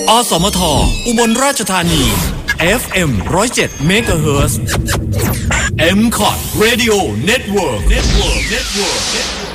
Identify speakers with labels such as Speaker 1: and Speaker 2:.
Speaker 1: อสมทอุบลราชธานี FM 107 เมกะเฮิรตซ์ MCOT Radio Network